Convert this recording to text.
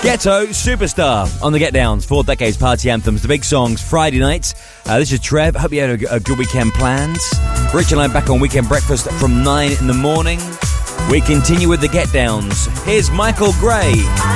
Ghetto Superstar on the Get Downs. 4 decades party anthems, the big songs, Friday nights. This is Trev. Hope you had a good weekend planned. Rich and I back on Weekend Breakfast from 9 in the morning. We continue with the Get Downs. Here's Michael Gray.